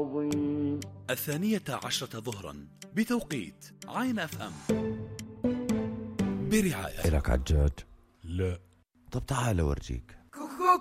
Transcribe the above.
العظيم. 12 ظهرا بتوقيت عين اف ام برعاية. إلك عجاج؟ لا. طب تعال أورجيك.